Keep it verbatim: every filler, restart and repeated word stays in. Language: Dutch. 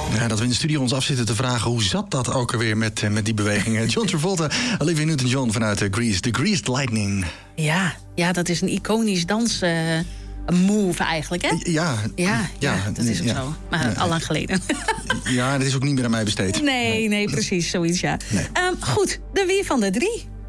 Ja, dat we in de studio ons af zitten te vragen... hoe zat dat ook alweer met, met die bewegingen? John Travolta, Olivia Newton-John vanuit uh, Grease. The Greased Lightning. Ja, ja, dat is een iconisch dans... Uh... Een move eigenlijk, hè? Ja, ja, ja, ja dat is ook ja. zo. Maar ja. al lang geleden. Ja, dat is ook niet meer aan mij besteed. Nee, nee, precies, zoiets, ja. Nee. Um, goed, de wie van de drie?